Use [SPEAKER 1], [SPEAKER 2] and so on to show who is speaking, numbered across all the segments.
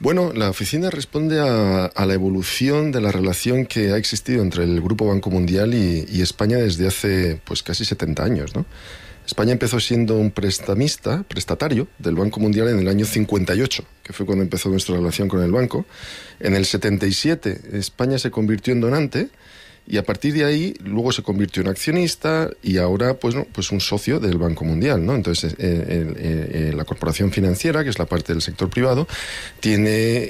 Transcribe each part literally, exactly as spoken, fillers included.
[SPEAKER 1] Bueno, la oficina responde a, a la evolución de la relación que ha existido entre el Grupo Banco Mundial y, y España desde hace pues casi setenta años, ¿no? España empezó siendo un prestamista, prestatario del Banco Mundial en el año cincuenta y ocho, que fue cuando empezó nuestra relación con el banco. En el setenta y siete España se convirtió en donante y a partir de ahí luego se convirtió en accionista y ahora pues, no, pues un socio del Banco Mundial, ¿no? Entonces eh, eh, eh, la corporación financiera, que es la parte del sector privado, tiene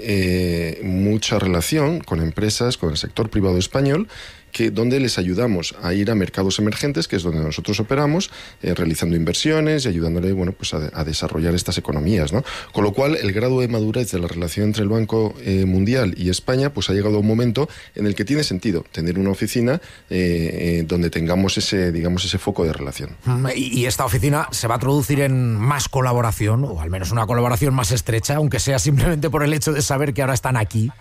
[SPEAKER 1] eh, mucha relación con empresas, con el sector privado español, que donde les ayudamos a ir a mercados emergentes, que es donde nosotros operamos, eh, realizando inversiones y ayudándole, bueno, pues a, a desarrollar estas economías, ¿no? Con lo cual, el grado de madurez de la relación entre el Banco eh, Mundial y España, pues ha llegado a un momento en el que tiene sentido tener una oficina eh, eh, donde tengamos ese, digamos, ese foco de relación.
[SPEAKER 2] Y esta oficina se va a traducir en más colaboración, o al menos una colaboración más estrecha, aunque sea simplemente por el hecho de saber que ahora están aquí.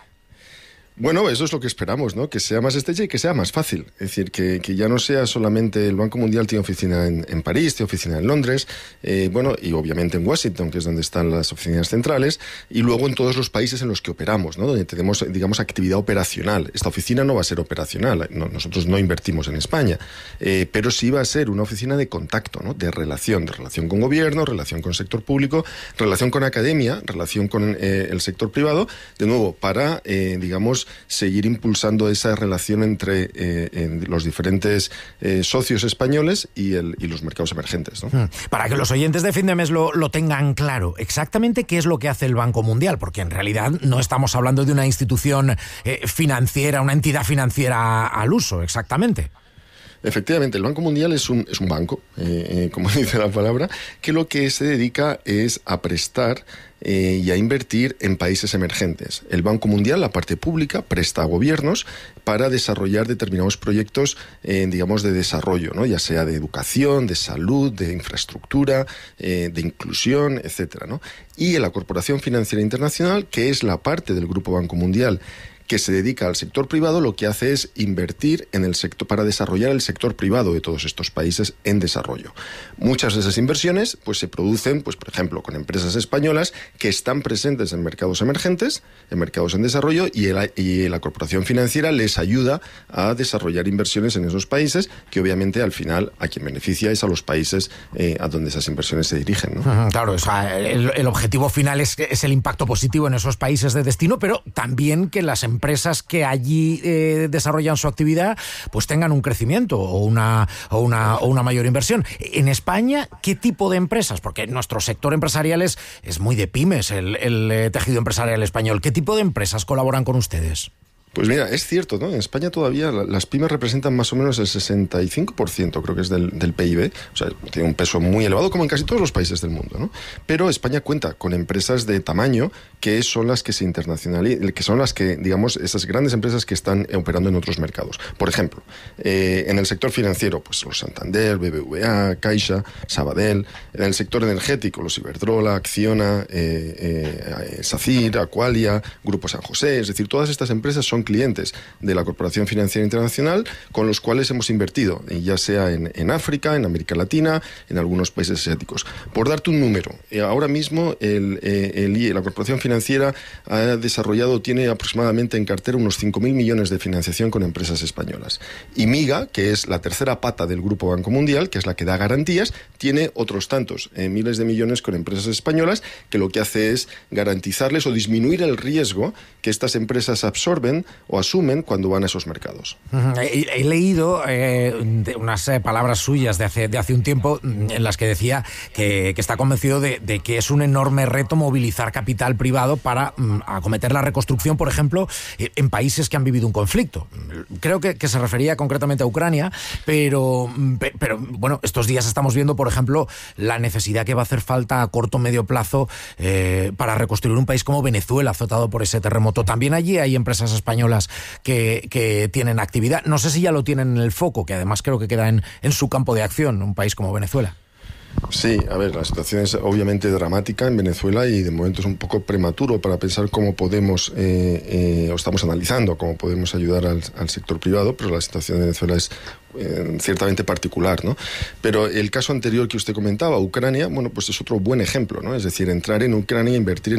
[SPEAKER 1] Bueno, eso es lo que esperamos, ¿no? Que sea más estrecha y que sea más fácil. Es decir, que, que ya no sea solamente el Banco Mundial tiene oficina en, en París, tiene oficina en Londres, eh, bueno, y obviamente en Washington, que es donde están las oficinas centrales, y luego en todos los países en los que operamos, ¿no? Donde tenemos, digamos, actividad operacional. Esta oficina no va a ser operacional, no, nosotros no invertimos en España, eh, pero sí va a ser una oficina de contacto, ¿no? De relación, de relación con gobierno, relación con sector público, relación con academia, relación con eh, el sector privado, de nuevo, para, eh, digamos, seguir impulsando esa relación entre eh, en los diferentes eh, socios españoles y, el, y los mercados emergentes, ¿no?
[SPEAKER 2] Para que los oyentes de fin de mes lo, lo tengan claro, exactamente qué es lo que hace el Banco Mundial, porque en realidad no estamos hablando de una institución eh, financiera, una entidad financiera al uso, exactamente.
[SPEAKER 1] Efectivamente, el Banco Mundial es un, es un banco, eh, eh, como dice la palabra, que lo que se dedica es a prestar eh, y a invertir en países emergentes. El Banco Mundial, la parte pública, presta a gobiernos para desarrollar determinados proyectos, eh, digamos, de desarrollo, ¿no? Ya sea de educación, de salud, de infraestructura, eh, de inclusión, etcétera, ¿no? Y en la Corporación Financiera Internacional, que es la parte del Grupo Banco Mundial que se dedica al sector privado, lo que hace es invertir en el sector para desarrollar el sector privado de todos estos países en desarrollo. Muchas de esas inversiones pues se producen, pues por ejemplo, con empresas españolas que están presentes en mercados emergentes, en mercados en desarrollo, y, el, y la corporación financiera les ayuda a desarrollar inversiones en esos países, que obviamente al final a quien beneficia es a los países eh, a donde esas inversiones se dirigen, ¿no?
[SPEAKER 2] Claro, o sea, el, el objetivo final es, es el impacto positivo en esos países de destino, pero también que las empresas empresas que allí eh, desarrollan su actividad pues tengan un crecimiento o una, o, una, o una mayor inversión. En España, ¿qué tipo de empresas? Porque nuestro sector empresarial es, es muy de pymes, el, el eh, tejido empresarial español. ¿Qué tipo de empresas colaboran con ustedes?
[SPEAKER 1] Pues mira, es cierto, ¿no? En España todavía las pymes representan más o menos el sesenta y cinco por ciento, creo que es del, del P I B, o sea, tiene un peso muy elevado como en casi todos los países del mundo, ¿no? Pero España cuenta con empresas de tamaño que son las que se internacionalizan, que son las que, digamos, esas grandes empresas que están operando en otros mercados. Por ejemplo, eh, en el sector financiero, pues los Santander, B B V A, Caixa, Sabadell; en el sector energético, los Iberdrola, Acciona, eh, eh, SACIR, Aqualia, Grupo San José, es decir, todas estas empresas son clientes de la Corporación Financiera Internacional con los cuales hemos invertido, ya sea en, en África, en América Latina, en algunos países asiáticos. Por darte un número, eh, ahora mismo el, eh, el, la Corporación Financiera ha desarrollado, tiene aproximadamente en cartera unos cinco mil millones de financiación con empresas españolas. Y MIGA, que es la tercera pata del Grupo Banco Mundial, que es la que da garantías, tiene otros tantos, eh, miles de millones con empresas españolas, que lo que hace es garantizarles o disminuir el riesgo que estas empresas absorben o asumen cuando van a esos mercados.
[SPEAKER 2] He, he leído eh, de unas eh, palabras suyas de hace, de hace un tiempo en las que decía que, que está convencido de, de que es un enorme reto movilizar capital privado para mm, acometer la reconstrucción, por ejemplo, eh, en países que han vivido un conflicto. Creo que, que se refería concretamente a Ucrania, pero, pero bueno, estos días estamos viendo, por ejemplo, la necesidad que va a hacer falta a corto o medio plazo eh, para reconstruir un país como Venezuela, azotado por ese terremoto. También allí hay empresas españolas Que, que tienen actividad. No sé si ya lo tienen en el foco, que además creo que queda en, en su campo de acción, un país como Venezuela.
[SPEAKER 1] Sí, a ver, la situación es obviamente dramática en Venezuela y de momento es un poco prematuro para pensar cómo podemos, eh, eh, o estamos analizando cómo podemos ayudar al, al sector privado, pero la situación de Venezuela es eh, ciertamente particular, ¿no? Pero el caso anterior que usted comentaba, Ucrania, bueno, pues es otro buen ejemplo, ¿no? Es decir, entrar en Ucrania e invertir en